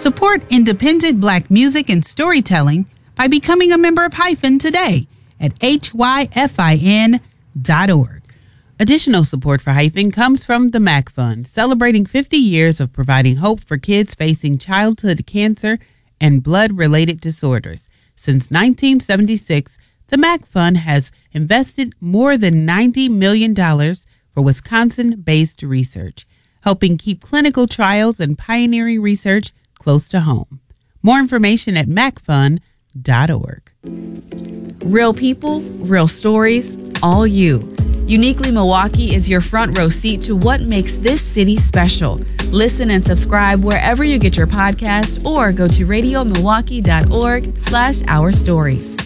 Support independent Black music and storytelling by becoming a member of Hyphen today at hyfin.org. Additional support for Hyphen comes from the MAC Fund, celebrating 50 years of providing hope for kids facing childhood cancer and blood-related disorders. Since 1976, the MAC Fund has invested more than $90 million for Wisconsin-based research, helping keep clinical trials and pioneering research close to home. More information at macfund.org. Real people, real stories, all you. Uniquely Milwaukee is your front row seat to what makes this city special. Listen and subscribe wherever you get your podcasts or go to radiomilwaukee.org/ourstories.